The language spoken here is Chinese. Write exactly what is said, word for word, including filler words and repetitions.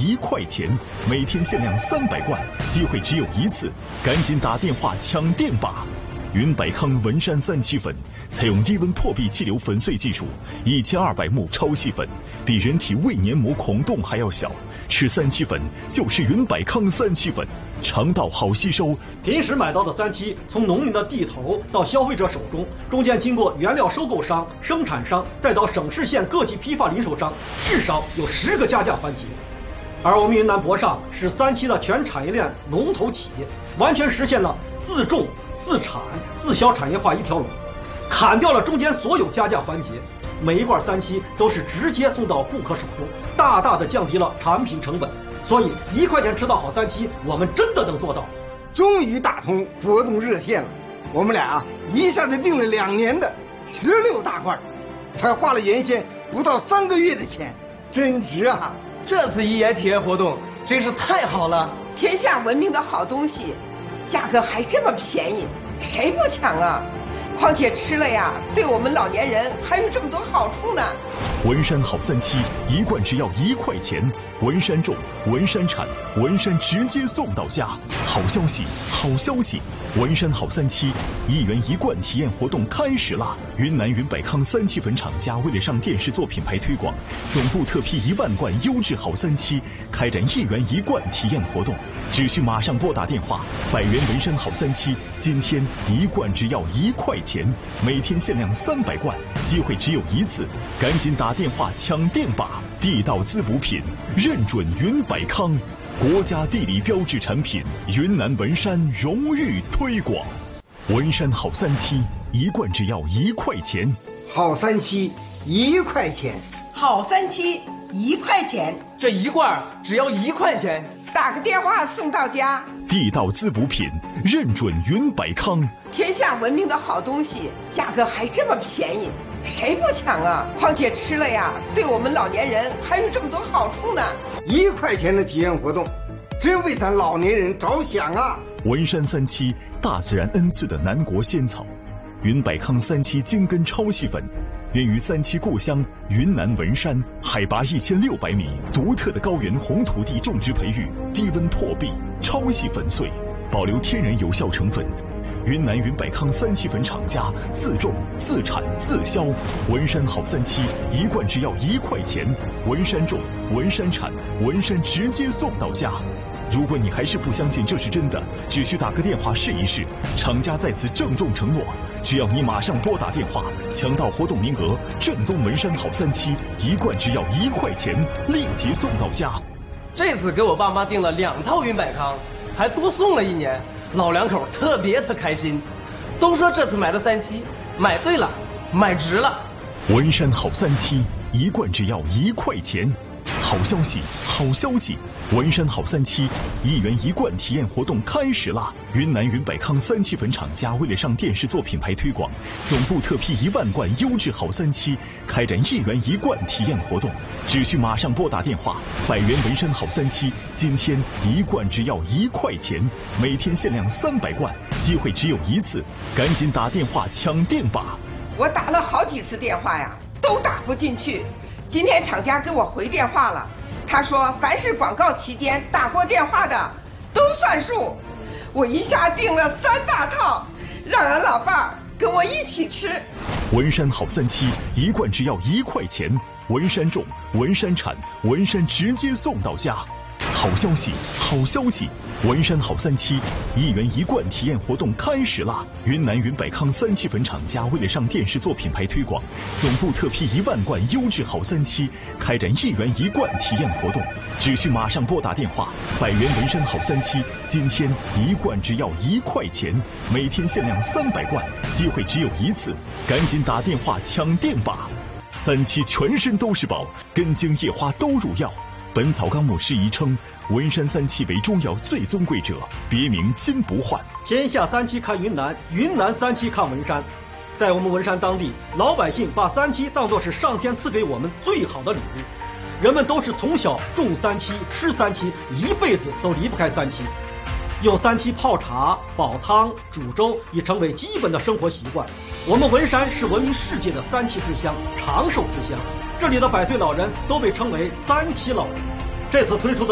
一块钱，每天限量三百罐，机会只有一次，赶紧打电话抢电吧！云百康文山三七粉采用低温破壁气流粉碎技术，一千二百目超细粉，比人体胃黏膜孔洞还要小。吃三七粉就是云百康三七粉，肠道好吸收。 平时买到的三七，从农民的地头到消费者手中，中间经过原料收购商、生产商，再到省市县各级批发零售商，至少有十个加价环节。而我们云南博上是三七的全产业链龙头企业，完全实现了自种、自产、自销产业化一条龙，砍掉了中间所有加价环节，每一罐三七都是直接送到顾客手中，大大的降低了产品成本。所以一块钱吃到好三七，我们真的能做到。 终于打通活动热线了，我们俩啊一下子订了两年的十六大罐，才花了原先不到三个月的钱，真值啊！ 这次一元体验活动真是太好了， 天下闻名的好东西，价格还这么便宜，谁不抢啊？况且吃了呀，对我们老年人还有这么多好处呢。 文山好三七，一罐只要一块钱，文山种，文山产，文山直接送到家。好消息，好消息！文山好三七一元一罐体验活动开始啦！云南云百康三七粉厂家为了上电视做品牌推广，总部特批一万罐优质好三七，开展一元一罐体验活动，只需马上拨打电话，百元文山好三七，今天一罐只要一块钱，每天限量三百罐，机会只有一次，赶紧打电话抢电吧！地道滋补品，认准云百康，国家地理标志产品，云南文山荣誉推广。文山好三七，一罐只要一块钱。 好三七一块钱， 好三七一块钱， 这一罐只要一块钱， 打个电话送到家。 地道滋补品，认准云百康。 天下闻名的好东西，价格还这么便宜，谁不抢啊？况且吃了呀，对我们老年人还有这么多好处呢。 一块钱的体验活动，真为咱老年人着想啊！ 文山三七，大自然恩赐的南国仙草。云百康三七精根超细粉，源于三七故乡云南文山，海拔一千六百米，独特的高原红土地种植培育，低温破壁，超细粉碎，保留天然有效成分。云南云百康三七粉厂家自种、自产、自销，文山好三七一罐只要一块钱，文山种、文山产，文山直接送到家。如果你还是不相信这是真的，只需打个电话试一试。厂家在此郑重承诺，只要你马上拨打电话，抢到活动名额，正宗文山好三七一罐只要一块钱，立即送到家。 这次给我爸妈订了两套云百康，还多送了一年，老两口特别的开心，都说这次买的三七买对了，买值了。 文山好三七一罐只要一块钱。好消息，好消息！文山好三七一元一罐体验活动开始啦！云南云百康三七粉厂家为了上电视做品牌推广，总部特批一万罐优质好三七，开展一元一罐体验活动，只需马上拨打电话，百元文山好三七，今天一罐只要一块钱，每天限量三百罐，机会只有一次，赶紧打电话抢电吧！ 我打了好几次电话呀，都打不进去。今天厂家给我回电话了，他说凡是广告期间打过电话的都算数。我一下订了三大套，让俺老伴儿跟我一起吃。 文山好三七一罐只要一块钱，文山种，文山产，文山直接送到家。好消息，好消息！文山好三七一元一罐体验活动开始啦！云南云百康三七粉厂家为了上电视做品牌推广，总部特批一万罐优质好三七，开展一元一罐体验活动，只需马上拨打电话，百元文山好三七，今天一罐只要一块钱，每天限量三百罐，机会只有一次，赶紧打电话抢电吧！三七全身都是宝，根茎叶花都入药。本草纲目释疑称，文山三七为中药最尊贵者，别名金不换。 天下三七看云南，云南三七看文山。在我们文山当地，老百姓把三七当作是上天赐给我们最好的礼物。人们都是从小种三七、吃三七，一辈子都离不开三七。用三七泡茶、煲汤、煮粥已成为基本的生活习惯。我们文山是闻名世界的三七之乡、长寿之乡，这里的百岁老人都被称为三七老人。这次推出的